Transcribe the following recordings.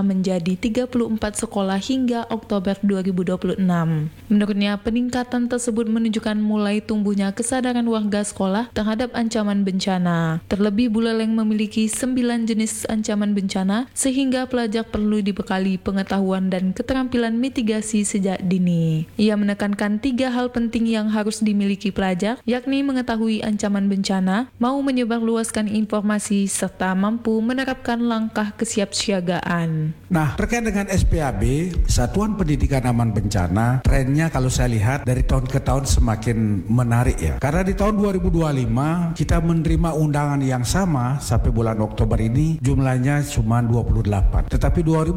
bertambah menjadi 34 sekolah hingga Oktober 2026. Menurutnya, peningkatan tersebut menunjukkan mulai tumbuhnya kesadaran warga sekolah terhadap ancaman bencana. Terlebih Buleleng memiliki 9 jenis ancaman bencana sehingga pelajar perlu dibekali pengetahuan dan keterampilan mitigasi sejak dini. Ia menekankan 3 hal penting yang harus dimiliki pelajar, yakni mengetahui ancaman bencana, mau menyebarluaskan informasi, serta mampu menerapkan langkah kesiapsiagaan. Nah, terkait dengan SPAB, Satuan Pendidikan Aman Bencana, trennya kalau saya lihat dari tahun ke tahun semakin menarik ya. Karena di tahun 2025 kita menerima undangan yang sama sampai bulan Oktober ini jumlahnya cuma 28. Tetapi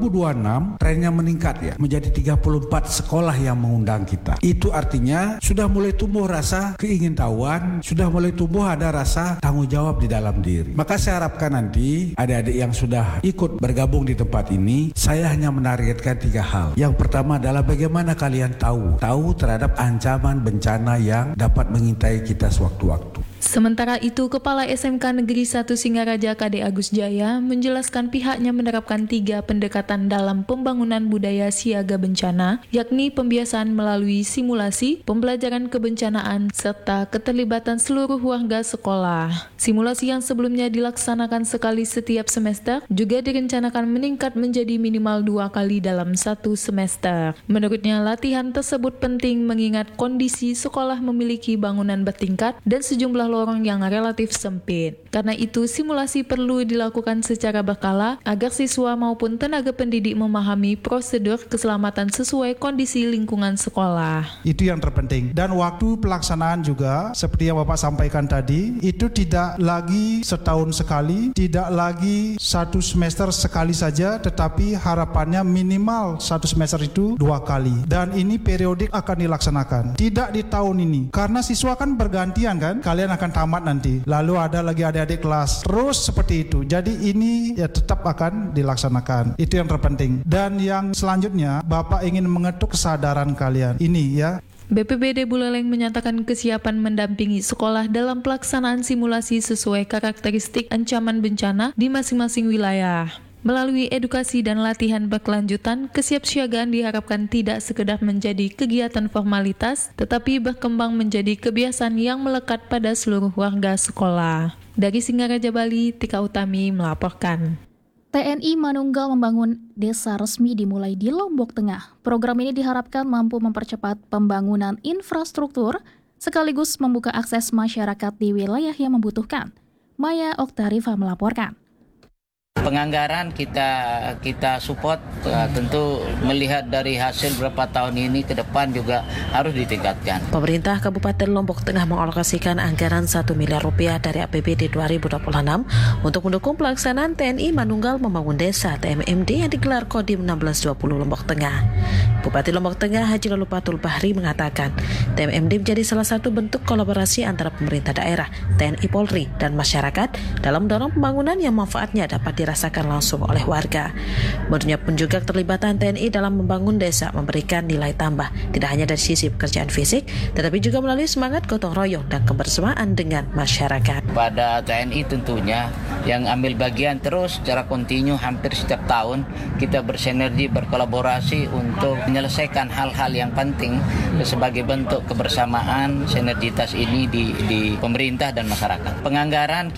2026 trennya meningkat ya, menjadi 34 sekolah yang mengundang kita. Itu artinya sudah mulai tumbuh rasa keingintahuan, sudah mulai tumbuh ada rasa tanggung jawab di dalam diri. Maka saya harapkan nanti adik-adik yang sudah ikut bergabung di tempat ini, saya hanya menargetkan 3 hal. Yang pertama adalah bagaimana kalian tahu terhadap ancaman bencana yang dapat mengintai kita sewaktu-waktu. Sementara itu, Kepala SMK Negeri 1 Singaraja KD Agus Jaya menjelaskan pihaknya menerapkan 3 pendekatan dalam pembangunan budaya siaga bencana, yakni pembiasaan melalui simulasi, pembelajaran kebencanaan, serta keterlibatan seluruh warga sekolah. Simulasi yang sebelumnya dilaksanakan sekali setiap semester juga direncanakan meningkat menjadi minimal 2 kali dalam 1 semester. Menurutnya, latihan tersebut penting mengingat kondisi sekolah memiliki bangunan bertingkat dan sejumlah lorong yang relatif sempit. Karena itu, simulasi perlu dilakukan secara berkala agar siswa maupun tenaga pendidik memahami prosedur keselamatan sesuai kondisi lingkungan sekolah. Itu yang terpenting. Dan waktu pelaksanaan juga, seperti yang Bapak sampaikan tadi, itu tidak lagi setahun sekali, tidak lagi 1 semester sekali saja, tetapi harapannya minimal 1 semester itu 2 kali. Dan ini periodik akan dilaksanakan. Tidak di tahun ini. Karena siswa kan bergantian kan, kalian akan tamat nanti. Lalu ada lagi adik-adik kelas. Terus seperti itu. Jadi ini ya tetap akan dilaksanakan. Itu yang terpenting. Dan yang selanjutnya, Bapak ingin mengetuk kesadaran kalian. Ini ya. BPBD Buleleng menyatakan kesiapan mendampingi sekolah dalam pelaksanaan simulasi sesuai karakteristik ancaman bencana di masing-masing wilayah. Melalui edukasi dan latihan berkelanjutan, kesiapsiagaan diharapkan tidak sekedar menjadi kegiatan formalitas, tetapi berkembang menjadi kebiasaan yang melekat pada seluruh warga sekolah. Dari Singaraja, Bali, Tika Utami melaporkan. TNI Manunggal membangun desa resmi dimulai di Lombok Tengah. Program ini diharapkan mampu mempercepat pembangunan infrastruktur, sekaligus membuka akses masyarakat di wilayah yang membutuhkan. Maya Oktarifa melaporkan. Penganggaran kita support, tentu melihat dari hasil beberapa tahun ini ke depan juga harus ditingkatkan. Pemerintah Kabupaten Lombok Tengah mengalokasikan anggaran 1 miliar rupiah dari APBD 2026 untuk mendukung pelaksanaan TNI Manunggal Membangun Desa TMMD yang digelar Kodim 1620 Lombok Tengah. Bupati Lombok Tengah Haji Lolupatul Bahri mengatakan TMMD menjadi salah satu bentuk kolaborasi antara pemerintah daerah, TNI Polri, dan masyarakat dalam mendorong pembangunan yang manfaatnya dapat dirasakan langsung oleh warga. Menurutnya pun juga keterlibatan TNI dalam membangun desa memberikan nilai tambah, tidak hanya dari sisi pekerjaan fisik, tetapi juga melalui semangat gotong royong dan kebersamaan dengan masyarakat. Pada TNI tentunya yang ambil bagian terus secara kontinu hampir setiap tahun kita bersinergi, berkolaborasi untuk menyelesaikan hal-hal yang penting sebagai bentuk kebersamaan sinergitas ini di pemerintah dan masyarakat. Penganggaran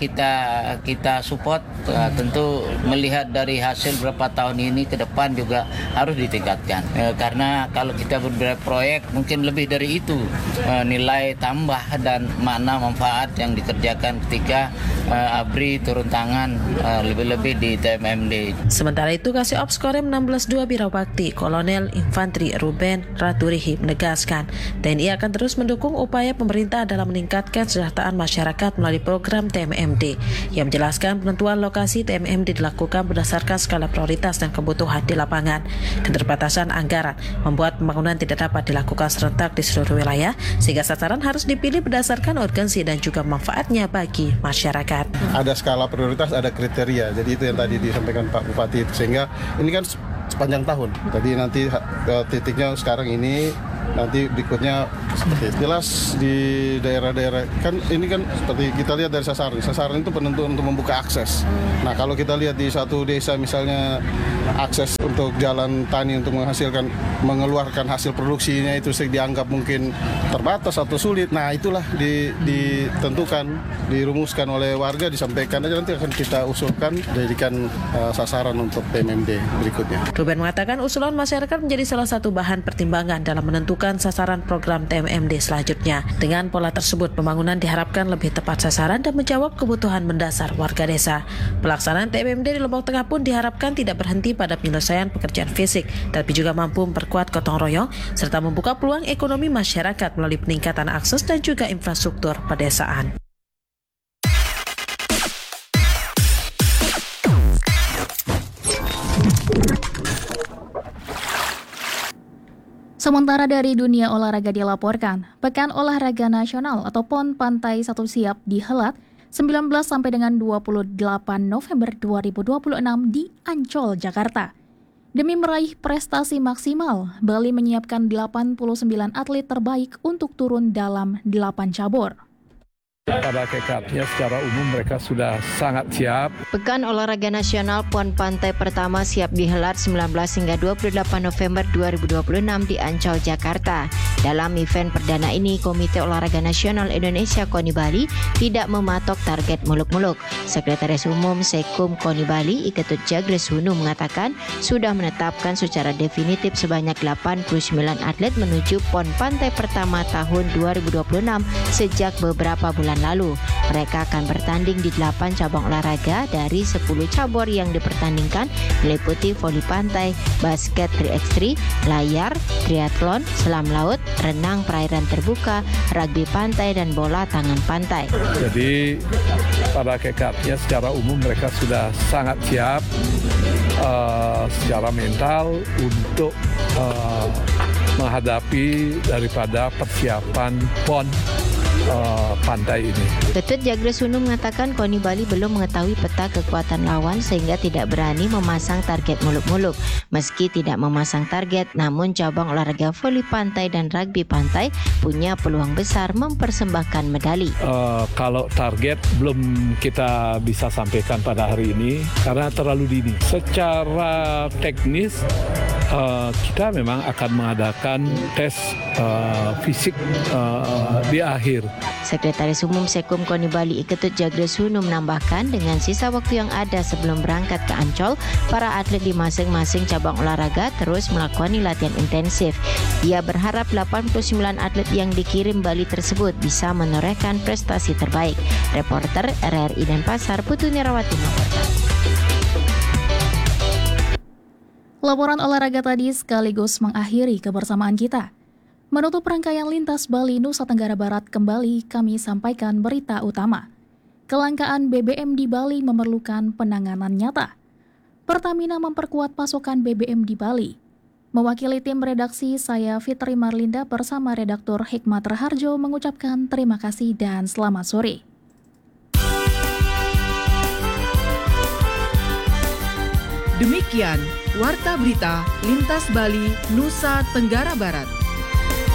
kita support, tentu melihat dari hasil beberapa tahun ini ke depan juga harus ditingkatkan. Karena kalau kita beberapa proyek mungkin lebih dari itu nilai tambah dan makna manfaat yang dikerjakan ketika ABRI turun tangan lebih-lebih di TMMD. Sementara itu Kasih Ops Korem 162 Birawakti Kolonel Infantri Ruben Raturihi menegaskan TNI akan terus mendukung upaya pemerintah dalam meningkatkan kesejahteraan masyarakat melalui program TMMD yang menjelaskan penentuan lokasi TMMD dilakukan berdasarkan skala prioritas dan kebutuhan di lapangan. Keterbatasan anggaran membuat pembangunan tidak dapat dilakukan serentak di seluruh wilayah, sehingga sasaran harus dipilih berdasarkan urgensi dan juga manfaatnya bagi masyarakat. Ada skala prioritas, ada kriteria. Jadi itu yang tadi disampaikan Pak Bupati, sehingga ini kan sepanjang tahun. Jadi nanti titiknya sekarang ini Nanti berikutnya seperti jelas di daerah-daerah kan ini kan seperti kita lihat dari sasaran itu penentuan untuk membuka akses. Nah kalau kita lihat di satu desa misalnya akses untuk jalan tani untuk mengeluarkan hasil produksinya itu dianggap mungkin terbatas atau sulit. Nah itulah ditentukan, dirumuskan oleh warga, disampaikan aja, nanti akan kita usulkan jadikan sasaran untuk PMMD berikutnya. Ruben mengatakan usulan masyarakat menjadi salah satu bahan pertimbangan dalam menentukan sasaran program TMMD selanjutnya. Dengan pola tersebut, pembangunan diharapkan lebih tepat sasaran dan menjawab kebutuhan mendasar warga desa. Pelaksanaan TMMD di Lombok Tengah pun diharapkan tidak berhenti pada penyelesaian pekerjaan fisik, tapi juga mampu memperkuat gotong royong serta membuka peluang ekonomi masyarakat melalui peningkatan akses dan juga infrastruktur pedesaan. Sementara dari dunia olahraga dilaporkan, Pekan Olahraga Nasional atau PON Pantai 1 Siap dihelat 19 sampai dengan 28 November 2026 di Ancol, Jakarta. Demi meraih prestasi maksimal, Bali menyiapkan 89 atlet terbaik untuk turun dalam 8 cabur. Pada hakikatnya secara umum mereka sudah sangat siap. Pekan Olahraga Nasional PON Pantai pertama siap dihelat 19 hingga 28 November 2026 di Ancol, Jakarta. Dalam event perdana ini, Komite Olahraga Nasional Indonesia KONI Bali tidak mematok target muluk-muluk. Sekretaris Umum Sekum KONI Bali, Iketut Jagres Hunu mengatakan sudah menetapkan secara definitif sebanyak 89 atlet menuju PON Pantai pertama tahun 2026 sejak beberapa bulan lalu. Mereka akan bertanding di 8 cabang olahraga dari 10 cabur yang dipertandingkan, meliputi voli pantai, basket 3x3, layar, triathlon, selam laut, renang perairan terbuka, rugby pantai, dan bola tangan pantai. Jadi pada hakikatnya secara umum mereka sudah sangat siap secara mental untuk menghadapi daripada persiapan PON pantai ini. Ketut Jagres Hunu mengatakan KONI Bali belum mengetahui peta kekuatan lawan sehingga tidak berani memasang target muluk-muluk. Meski tidak memasang target, namun cabang olahraga voli pantai dan rugby pantai punya peluang besar mempersembahkan medali. Kalau target belum kita bisa sampaikan pada hari ini karena terlalu dini. Secara teknis kita memang akan mengadakan tes fisik di akhir. Sekretaris Umum Sekum KONI Bali Iketut Jagres Hunu menambahkan dengan sisa waktu yang ada sebelum berangkat ke Ancol, para atlet di masing-masing cabang olahraga terus melakoni latihan intensif. Dia berharap 89 atlet yang dikirim Bali tersebut bisa menorehkan prestasi terbaik. Reporter RRI Denpasar, Putu Nirawati melaporkan. Laporan olahraga tadi sekaligus mengakhiri kebersamaan kita. Menutup rangkaian Lintas Bali Nusa Tenggara Barat kembali kami sampaikan berita utama. Kelangkaan BBM di Bali memerlukan penanganan nyata. Pertamina memperkuat pasokan BBM di Bali. Mewakili tim redaksi, saya Fitri Marlinda bersama redaktur Hikmat Raharjo mengucapkan terima kasih dan selamat sore. Demikian Warta Berita Lintas Bali Nusa Tenggara Barat.